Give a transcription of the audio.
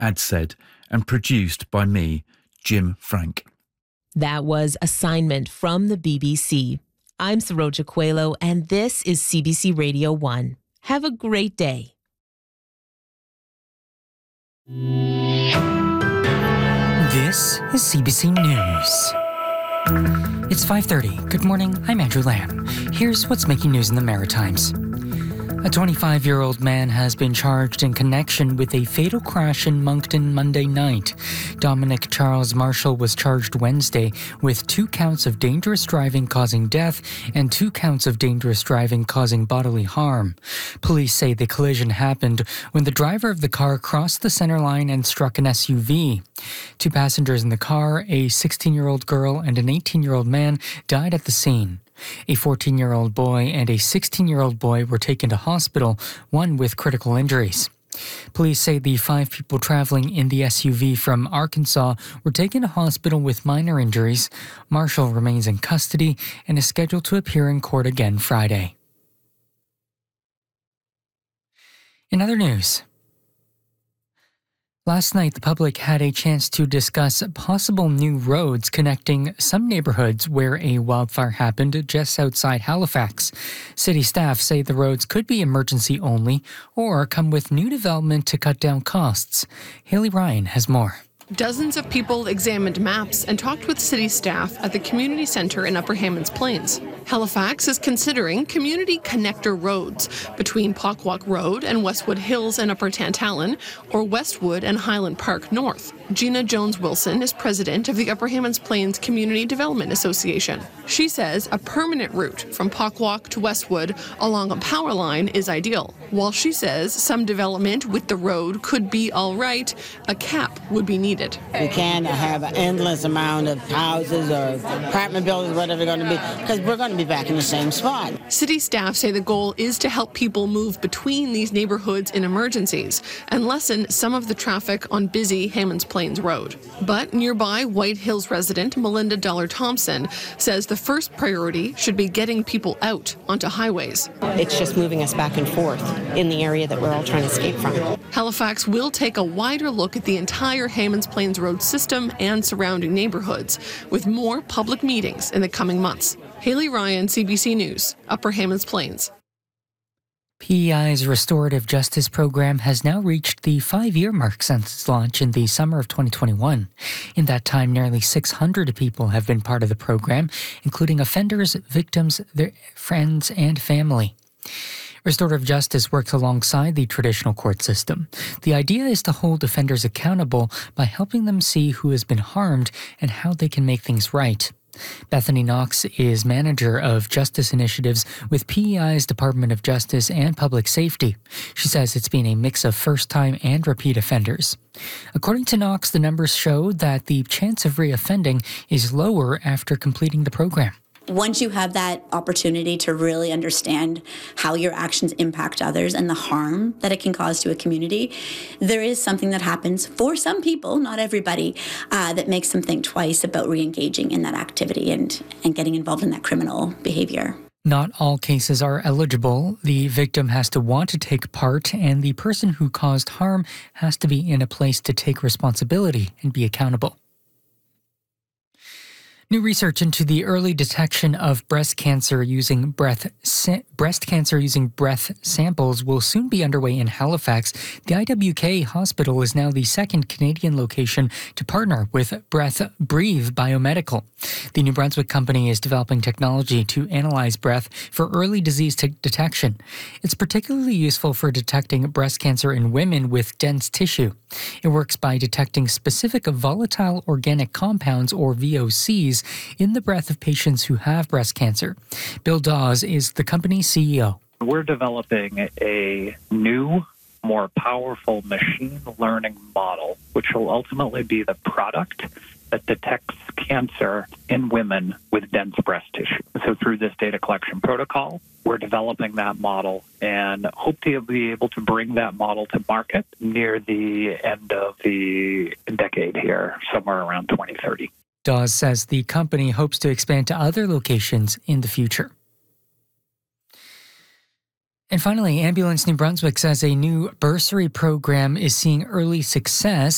Ad said, and produced by me, Jim Frank. That was Assignment from the BBC. I'm Saroja Coelho, and this is CBC Radio 1. Have a great day. This is CBC News. It's 5:30. Good morning, I'm Andrew Lamb. Here's what's making news in the Maritimes. A 25-year-old man has been charged in connection with a fatal crash in Moncton Monday night. Dominic Charles Marshall was charged Wednesday with 2 counts of dangerous driving causing death and 2 counts of dangerous driving causing bodily harm. Police say the collision happened when the driver of the car crossed the center line and struck an SUV. 2 passengers in the car, a 16-year-old girl and an 18-year-old man, died at the scene. A 14-year-old boy and a 16-year-old boy were taken to hospital, one with critical injuries. Police say the 5 people traveling in the SUV from Arkansas were taken to hospital with minor injuries. Marshall remains in custody and is scheduled to appear in court again Friday. In other news, last night, the public had a chance to discuss possible new roads connecting some neighborhoods where a wildfire happened just outside Halifax. City staff say the roads could be emergency only or come with new development to cut down costs. Haley Ryan has more. Dozens of people examined maps and talked with city staff at the community centre in Upper Hammonds Plains. Halifax is considering community connector roads between Pockwalk Road and Westwood Hills and Upper Tantallon, or Westwood and Highland Park North. Gina Jones-Wilson is president of the Upper Hammonds Plains Community Development Association. She says a permanent route from Pockwalk to Westwood along a power line is ideal. While she says some development with the road could be all right, a cap would be needed. We can't have an endless amount of houses or apartment buildings, whatever they're going to be, because we're going to be back in the same spot. City staff say the goal is to help people move between these neighborhoods in emergencies and lessen some of the traffic on busy Hammonds Plains Road. But nearby White Hills resident Melinda Dollar-Thompson says the first priority should be getting people out onto highways. It's just moving us back and forth in the area that we're all trying to escape from. Halifax will take a wider look at the entire Hammonds Plains Road system and surrounding neighborhoods, with more public meetings in the coming months. Haley Ryan, CBC News, Upper Hammonds Plains. PEI's restorative justice program has now reached the 5-year mark since its launch in the summer of 2021. In that time, nearly 600 people have been part of the program, including offenders, victims, their friends, and family. Restorative justice works alongside the traditional court system. The idea is to hold offenders accountable by helping them see who has been harmed and how they can make things right. Bethany Knox is manager of justice initiatives with PEI's Department of Justice and Public Safety. She says it's been a mix of first-time and repeat offenders. According to Knox, the numbers show that the chance of reoffending is lower after completing the program. Once you have that opportunity to really understand how your actions impact others and the harm that it can cause to a community, there is something that happens for some people, not everybody, that makes them think twice about re-engaging in that activity and getting involved in that criminal behavior. Not all cases are eligible. The victim has to want to take part, and the person who caused harm has to be in a place to take responsibility and be accountable. New research into the early detection of breast cancer using breath samples will soon be underway in Halifax. The IWK Hospital is now the second Canadian location to partner with Breathe Biomedical. The New Brunswick company is developing technology to analyze breath for early disease detection. It's particularly useful for detecting breast cancer in women with dense tissue. It works by detecting specific volatile organic compounds, or VOCs, in the breath of patients who have breast cancer. Bill Dawes is the company's CEO. We're developing a new, more powerful machine learning model, which will ultimately be the product that detects cancer in women with dense breast tissue. So through this data collection protocol, we're developing that model and hope to be able to bring that model to market near the end of the decade here, somewhere around 2030. Dawes says the company hopes to expand to other locations in the future. And finally, Ambulance New Brunswick says a new bursary program is seeing early success.